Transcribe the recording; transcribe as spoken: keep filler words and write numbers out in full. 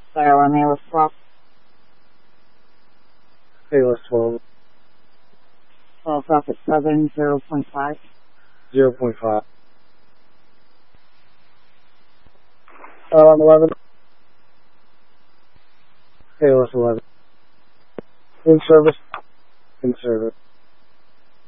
Dial on A L S twelve. A L S twelve. twelve Prophet seven, zero point five. zero point five. Dial on eleven. A L S eleven. In service. In service.